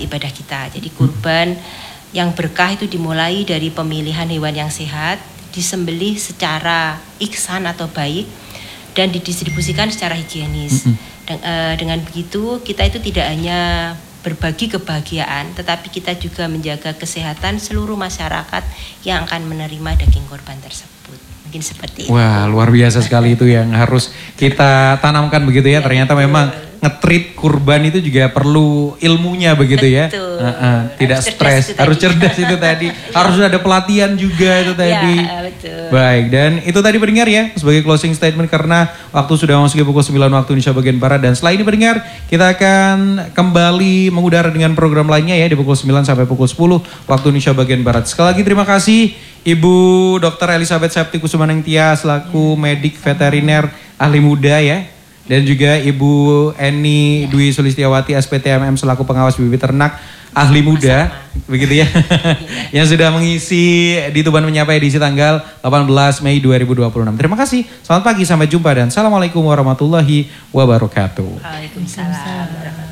satu ibadah kita. Jadi kurban yang berkah itu dimulai dari pemilihan hewan yang sehat, disembelih secara ihsan atau baik, dan didistribusikan secara higienis. Dengan begitu kita itu tidak hanya berbagi kebahagiaan, tetapi kita juga menjaga kesehatan seluruh masyarakat yang akan menerima daging kurban tersebut. Mungkin seperti itu. Wah, luar biasa sekali itu yang harus kita tanamkan begitu ya. Ternyata memang nge-treat kurban itu juga perlu ilmunya begitu ya. Tidak stres, harus cerdas itu tadi. Harus ada pelatihan juga itu tadi. Ya, betul. Baik, dan itu tadi pendengar ya sebagai closing statement karena waktu sudah memasuki pukul 9 waktu Indonesia bagian Barat, dan setelah ini pendengar kita akan kembali mengudara dengan program lainnya ya di pukul 9 sampai pukul 10 waktu Indonesia bagian Barat. Sekali lagi terima kasih Ibu Dr. Elizabeth Septi Kusumanengtia selaku medik veteriner ahli muda ya. Dan juga Ibu Eni Dwi Sulistiawati SPTMM selaku pengawas bibit ternak ahli muda, begitu ya. Yang sudah mengisi di Tuban Menyapa edisi tanggal 18 Mei 2026. Terima kasih. Selamat pagi, sampai jumpa dan assalamualaikum warahmatullahi wabarakatuh. Waalaikumsalam.